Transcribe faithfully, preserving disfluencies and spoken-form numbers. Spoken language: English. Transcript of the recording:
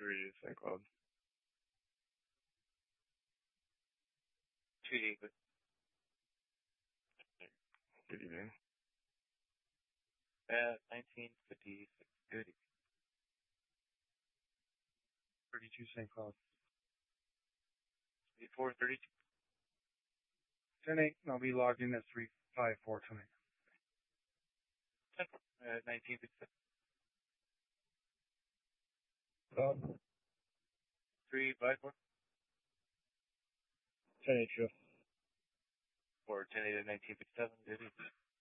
three, Saint Cloud. Two David. Good evening. At nineteen fifty-six. Good evening. thirty-two Saint Cloud. Before thirty-two. ten eight, and I'll be logged in at three five four tonight. ten four. At nineteen fifty-six. Cloud. three five four. ten eight, show. Or ten eight at nineteen fifty-seven. Good evening.